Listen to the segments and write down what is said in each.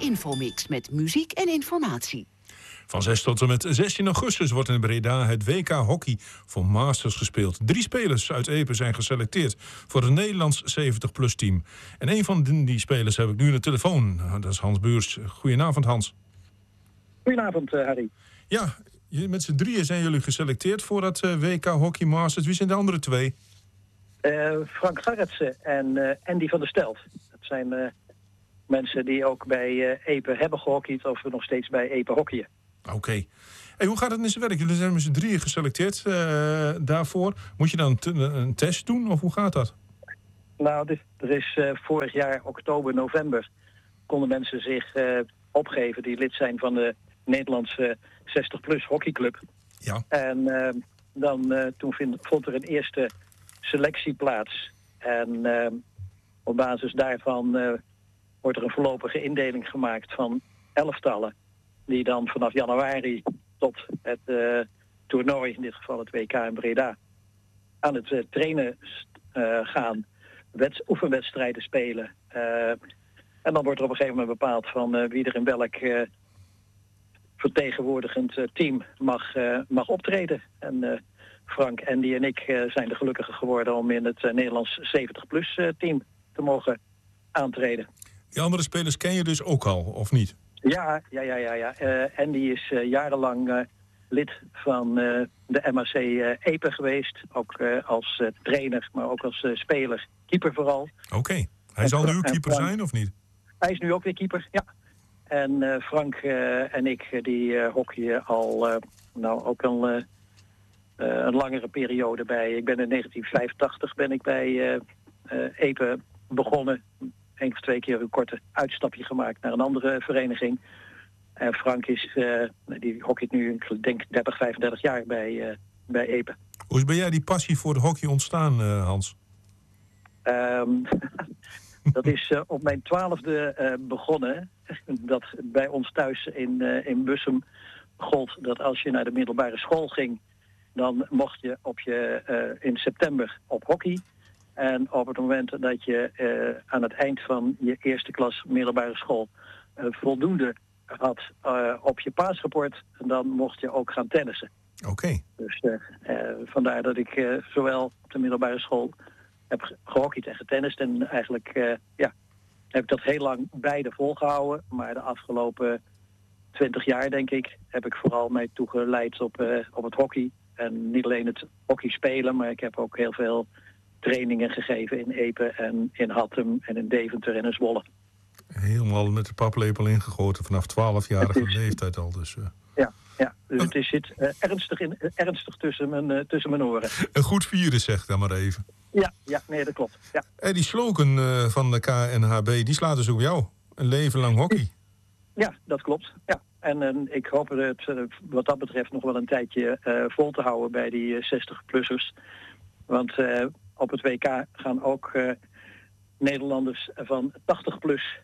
Infomix met muziek en informatie. Van 6 tot en met 16 augustus wordt in Breda het WK Hockey voor Masters gespeeld. 3 spelers uit Epe zijn geselecteerd voor het Nederlands 70-plus team. En een van die spelers heb ik nu aan de telefoon. Dat is Hans Buurs. Goedenavond, Hans. Goedenavond, Harry. Ja, met z'n drieën zijn jullie geselecteerd voor dat WK Hockey Masters. Wie zijn de andere 2? Frank Garretsen en Andy van der Stelt. Dat zijn mensen die ook bij Epe hebben gehockeyd of nog steeds bij Epe hockeyen. Oké. Hey, hoe gaat het in zijn werk? Jullie zijn met z'n drieën geselecteerd daarvoor. Moet je dan een test doen of hoe gaat dat? Nou, er is vorig jaar oktober, november konden mensen zich opgeven die lid zijn van de Nederlandse 60-plus hockeyclub. Ja. En toen vond er een eerste selectie plaats. En op basis daarvan wordt er een voorlopige indeling gemaakt van 11-tallen. Die dan vanaf januari tot het toernooi, in dit geval het WK in Breda, aan het trainen gaan. Oefenwedstrijden spelen. En dan wordt er op een gegeven moment bepaald van wie er in welk vertegenwoordigend team mag optreden. En Frank, Andy en ik zijn de gelukkigen geworden om in het Nederlands 70-plus team te mogen aantreden. Die andere spelers ken je dus ook al, of niet? Ja. Andy is jarenlang lid van de MAC Epe geweest. Ook als trainer, maar ook als speler. Keeper vooral. Oké. Hij zal nu keeper zijn, of niet? Hij is nu ook weer keeper, ja. En Frank en ik, die hockeyen al ook al een langere periode bij. Ik ben in 1985 bij Epe begonnen. 1 of 2 keer een korte uitstapje gemaakt naar een andere vereniging. En Frank die hockeyt nu, ik denk 30, 35 jaar bij Epe. Hoe is bij jij die passie voor de hockey ontstaan, Hans? Dat is op mijn 12e begonnen. Dat bij ons thuis in Bussum gold dat als je naar de middelbare school ging, dan mocht je in september op hockey. En op het moment dat je aan het eind van je eerste klas middelbare school voldoende had op je paasrapport, dan mocht je ook gaan tennissen. Oké. Dus vandaar dat ik zowel op de middelbare school heb gehockeyd en getennist. En eigenlijk heb ik dat heel lang beide volgehouden. Maar de afgelopen 20 jaar, denk ik, heb ik vooral mij toegeleid op het hockey. En niet alleen het hockey spelen, maar ik heb ook heel veel trainingen gegeven in Epe en in Hattem en in Deventer en in Zwolle. Helemaal met de paplepel ingegoten vanaf 12-jarige leeftijd al. Dus, Ja, dus het zit ernstig tussen mijn oren. Een goed virus, zeg dan maar even. Ja, nee, dat klopt. Ja. En die slogan van de KNHB, die slaat dus op jou. Een leven lang hockey. Ja, dat klopt. Ja. En ik hoop het wat dat betreft nog wel een tijdje vol te houden bij die 60-plussers. Want op het WK gaan ook Nederlanders van 80-plus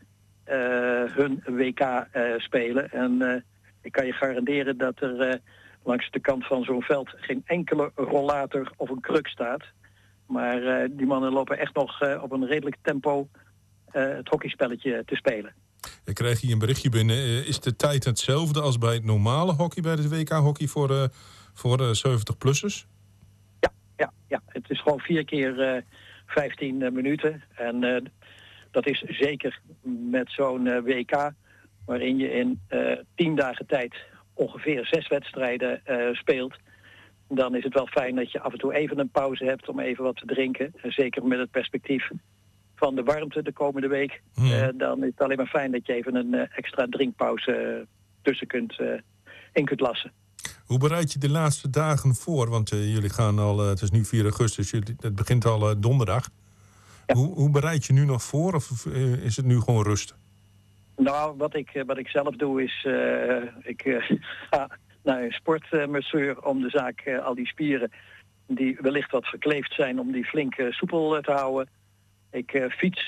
hun WK spelen. En ik kan je garanderen dat er langs de kant van zo'n veld geen enkele rollator of een kruk staat. Maar die mannen lopen echt nog op een redelijk tempo het hockeyspelletje te spelen. Ik krijg hier een berichtje binnen. Is de tijd hetzelfde als bij het normale hockey, bij het WK hockey voor de 70-plussers? Ja, het is gewoon 4 keer 15 minuten. En dat is zeker met zo'n WK, waarin je in 10 dagen tijd ongeveer 6 wedstrijden speelt. Dan is het wel fijn dat je af en toe even een pauze hebt om even wat te drinken. En zeker met het perspectief van de warmte de komende week. Dan is het alleen maar fijn dat je even een extra drinkpauze tussen in kunt lassen. Hoe bereid je de laatste dagen voor? Want jullie gaan al, het is nu 4 augustus, het begint al donderdag. Ja. Hoe bereid je nu nog voor of is het nu gewoon rust? Nou, wat ik zelf doe is, ik ga naar een sportmasseur om de zaak, al die spieren die wellicht wat verkleefd zijn, om die flink soepel te houden. Ik fiets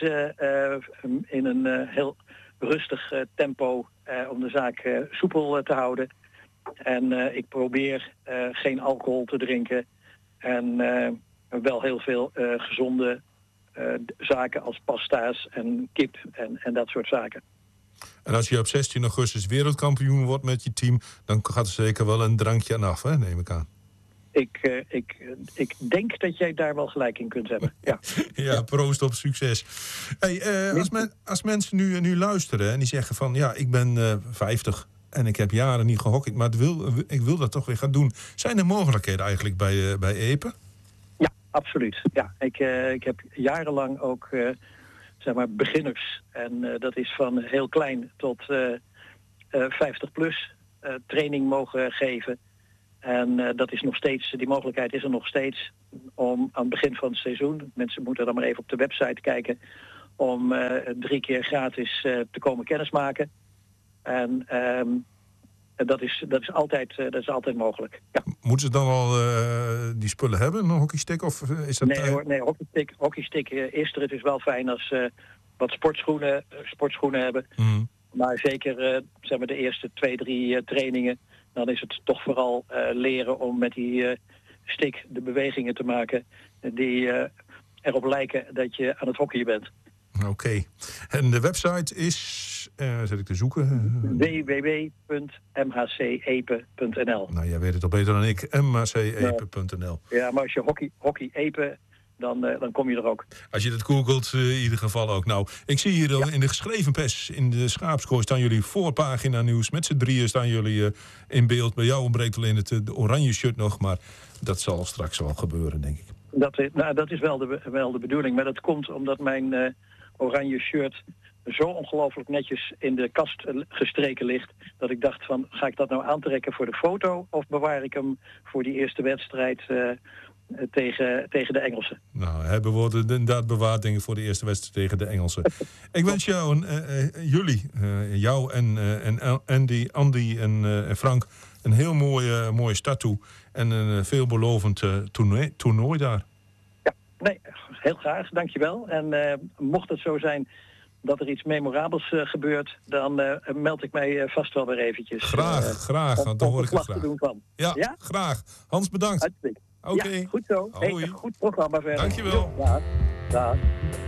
in een heel rustig tempo om de zaak soepel te houden. En ik probeer geen alcohol te drinken. En wel heel veel gezonde zaken als pasta's en kip en dat soort zaken. En als je op 16 augustus wereldkampioen wordt met je team, dan gaat er zeker wel een drankje aan af, hè, neem ik aan. Ik denk dat jij daar wel gelijk in kunt hebben. Ja, ja, proost op succes. Hey, als mensen nu luisteren en die zeggen van, ja, ik ben 50 en ik heb jaren niet gehockeyd, maar ik wil dat toch weer gaan doen. Zijn er mogelijkheden eigenlijk bij Epe? Ja, absoluut. Ja, ik heb jarenlang ook zeg maar beginners. En dat is van heel klein tot 50 plus training mogen geven. En dat is nog steeds, die mogelijkheid is er nog steeds om aan het begin van het seizoen, mensen moeten dan maar even op de website kijken, om 3 keer gratis te komen kennismaken. En dat is altijd mogelijk. Ja. Moeten ze dan al die spullen hebben, een hockeystick? Of is dat... Nee, hockeystick is er. Het is wel fijn als ze wat sportschoenen hebben. Mm. Maar zeker zeg maar de eerste 2-3 trainingen, dan is het toch vooral leren om met die stick de bewegingen te maken die erop lijken dat je aan het hockeyen bent. Oké. En de website is, zet ik te zoeken? www.mhcepe.nl. Nou, jij weet het al beter dan ik. mhcepe.nl. Ja, maar als je hockey Epe, dan kom je er ook. Als je dat googelt, in ieder geval ook. Nou, ik zie hier in de geschreven pers, in de schaapskooi, staan jullie voorpagina nieuws. Met z'n drieën staan jullie in beeld. Bij jou ontbreekt alleen het oranje shirt nog, maar dat zal straks wel gebeuren, denk ik. Dat is wel de bedoeling. Maar dat komt omdat mijn oranje shirt zo ongelooflijk netjes in de kast gestreken ligt, dat ik dacht van, ga ik dat nou aantrekken voor de foto of bewaar ik hem voor die eerste wedstrijd tegen de Engelsen? Nou, hebben we inderdaad bewaard, denk ik, voor de eerste wedstrijd tegen de Engelsen. Ik wens jou jou en Andy en Frank een heel mooie start toe en een veelbelovend toernooi daar. Ja, nee, heel graag, dankjewel. En mocht het zo zijn dat er iets memorabels gebeurt, dan meld ik mij vast wel weer eventjes. Graag, want dan hoor ik het graag. Te doen van. Ja, graag. Hans, bedankt. Uitstekend. Oké. Ja, goed zo. Hey, goed programma verder. Dankjewel. Ja, dag.